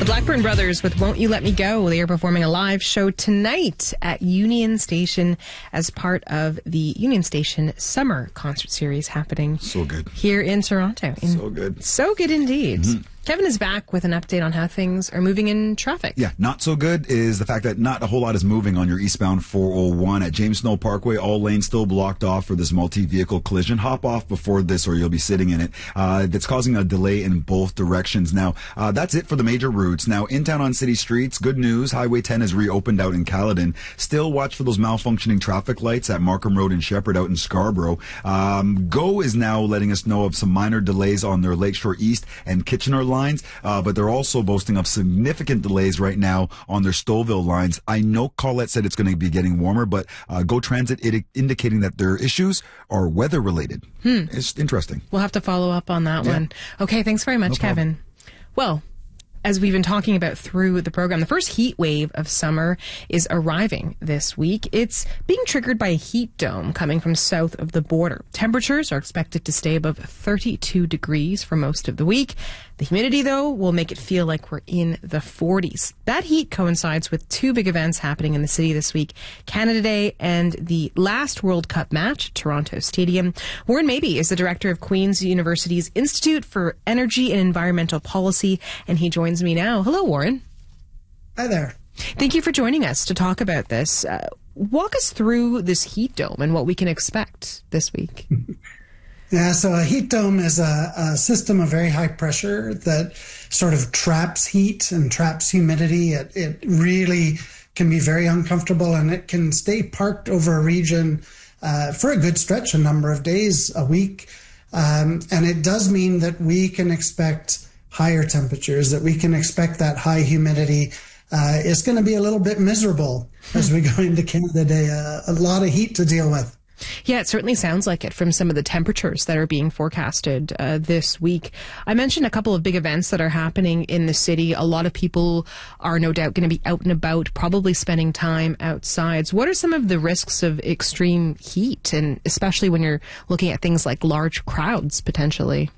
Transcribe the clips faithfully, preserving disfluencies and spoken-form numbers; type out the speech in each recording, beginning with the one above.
Blackburn Brothers with Won't You Let Me Go. They are performing a live show tonight at Union Station as part of the Union Station Summer Concert Series happening so good here in Toronto. In, so good. So good indeed. Mm-hmm. Kevin is back with an update on how things are moving in traffic. Yeah, not so good is the fact that not a whole lot is moving on your eastbound four oh one at James Snow Parkway. All lanes still blocked off for this multi-vehicle collision. Hop off before this or you'll be sitting in it. Uh, that's causing a delay in both directions. Now, uh, that's it for the major routes. Now, in town on city streets, good news. Highway ten is reopened out in Caledon. Still watch for those malfunctioning traffic lights at Markham Road and Shepherd out in Scarborough. Um, Go is now letting us know of some minor delays on their Lakeshore East and Kitchener lines, uh, but they're also boasting of significant delays right now on their Stouffville lines. I know Colette said it's going to be getting warmer, but uh, Go Transit it, indicating that their issues are weather related. Hmm. It's interesting. We'll have to follow up on that yeah. one. Okay, thanks very much, No Kevin. problem. Well, as we've been talking about through the program, the first heat wave of summer is arriving this week. It's being triggered by a heat dome coming from south of the border. Temperatures are expected to stay above thirty-two degrees for most of the week. The humidity, though, will make it feel like we're in the forties. That heat coincides with two big events happening in the city this week, Canada Day and the last World Cup match at Toronto Stadium. Warren Mabey is the director of Queen's University's Institute for Energy and Environmental Policy, and he joins me now. Hello, Warren. Hi there. Thank you for joining us to talk about this. Uh, walk us through this heat dome and what we can expect this week. Yeah, so a heat dome is a, a system of very high pressure that sort of traps heat and traps humidity. It, it really can be very uncomfortable, and it can stay parked over a region uh, for a good stretch, a number of days, a week. Um, and it does mean that we can expect higher temperatures, that we can expect that high humidity. Uh, it's going to be a little bit miserable as we go into Canada Day, uh, a lot of heat to deal with. Yeah, it certainly sounds like it from some of the temperatures that are being forecasted uh, this week. I mentioned a couple of big events that are happening in the city. A lot of people are no doubt going to be out and about, probably spending time outside. So what are some of the risks of extreme heat, and especially when you're looking at things like large crowds potentially?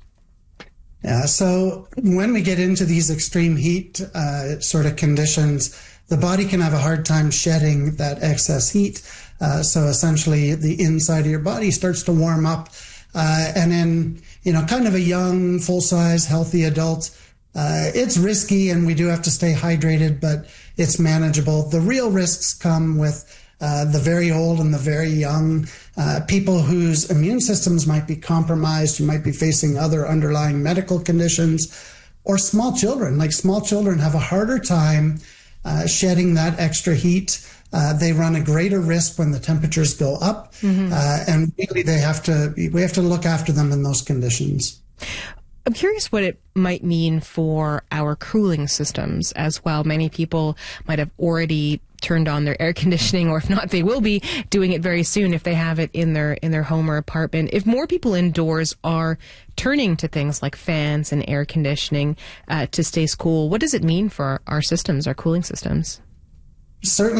Yeah, so when we get into these extreme heat uh, sort of conditions, the body can have a hard time shedding that excess heat. Uh, so essentially the inside of your body starts to warm up. Uh, and then, you know, kind of a young, full-size, healthy adult, uh, it's risky and we do have to stay hydrated, but it's manageable. The real risks come with uh, the very old and the very young, uh, people whose immune systems might be compromised, who might be facing other underlying medical conditions, or small children. Like small children have a harder time uh, shedding that extra heat. Uh, they run a greater risk when the temperatures go up, mm-hmm. uh, and really they have to, we have to look after them in those conditions. I'm curious what it might mean for our cooling systems as well. Many people might have already turned on their air conditioning, or if not, they will be doing it very soon if they have it in their in their home or apartment. If more people indoors are turning to things like fans and air conditioning uh, to stay cool, what does it mean for our, our systems, our cooling systems? Certainly.